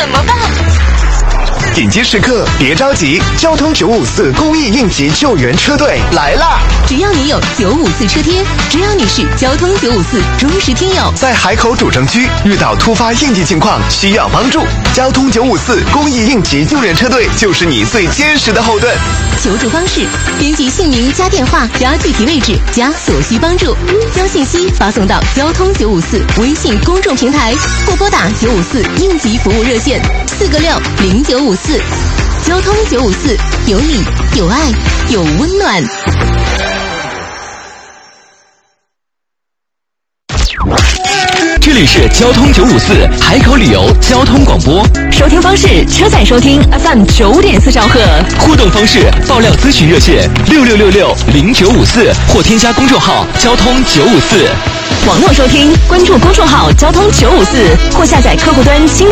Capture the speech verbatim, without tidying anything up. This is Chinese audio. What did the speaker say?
怎么办？ 紧急时刻别着急，交通九五四公益应急救援车队来啦！ 只要你有九五四车贴，只要你是交通九五四忠实听友， 在海口主城区遇到突发应急情况需要帮助，交通九五四公益应急救援车队就是你最坚实的后盾。 求助方式：编辑姓名加电话加具体位置加所需帮助，将信息发送到交通九五四微信公众平台，或拨打九五四应急服务热线四个六零九五四。交通九五四，有你有爱有温暖。 这里是交通九五四海口旅游交通广播， 收听方式：车载收听 F M 九点四兆赫， 互动方式：爆料咨询热线六六六六零九五四，或添加公众号交通九五四。 网络收听，关注公众号交通九五四，或下载客户端新